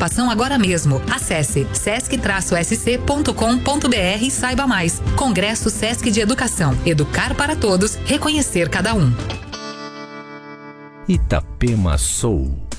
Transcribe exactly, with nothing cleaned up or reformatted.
participação agora mesmo. Acesse sesc traço s c ponto com ponto b r e saiba mais. Congresso Sesc de Educação. Educar para todos, reconhecer cada um. Itapema Soul.